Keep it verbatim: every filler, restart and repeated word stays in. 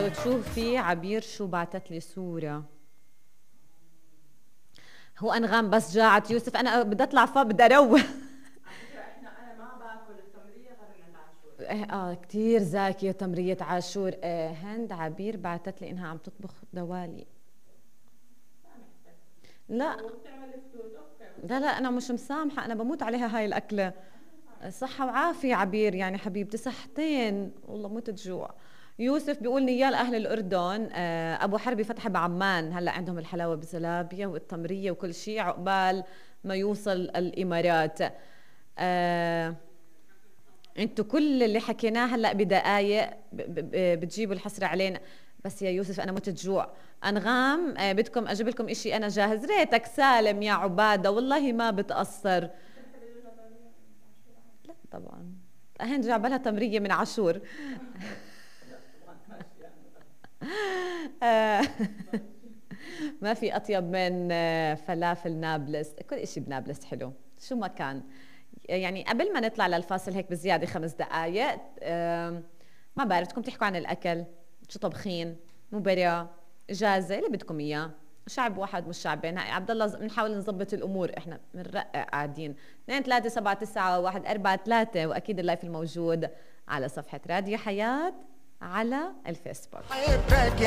لو تشوفي عبير شو بعتت لي صورة. هو أنغام بس جاعت يوسف، أنا بدي أطلع فوق بدي أروح. احنا انا ما باكل التمرية غير عند عاشور. إيه اه كثير زاكية تمرية عاشور. آه هند عبير بعتت لي إنها عم تطبخ دوالي. لا لا لا أنا مش مسامحة، أنا بموت عليها هاي الأكلة. صحة وعافية عبير، يعني حبيبتي صحتين والله موت جوع. يوسف بيقول نيال أهل الأردن. آه أبو حربي فتح بعمان، هلأ عندهم الحلاوة بزلابية والتمرية وكل شيء عقبال ما يوصل الإمارات. آه انتوا كل اللي حكيناه هلا بدقايق بتجيبوا الحسرة علينا. بس يا يوسف انا مت جوع. انغام آه بدكم اجيب لكم اشي انا جاهز؟ ريتك سالم يا عبادة والله ما بتقصر. لا طبعا هين جاب لها تمرية من عاشور. آه، ما في اطيب من آه، فلافل نابلس، كل اشي بنابلس حلو شو ما كان. يعني قبل ما نطلع للفاصل هيك بزيادة خمس دقايق، ما بعرف بدكم تحكوا عن الأكل، شو طبخين، مباراة، إجازة، اللي بدكم إياه، شعب واحد مش شعبين. هاي عبد الله بنحاول نظبط الأمور، إحنا بنرقق قاعدين. اثنين ثلاثة سبعة تسعة واحد أربعة ثلاثة، وأكيد اللايف الموجود على صفحة راديو حياة على الفيسبوك.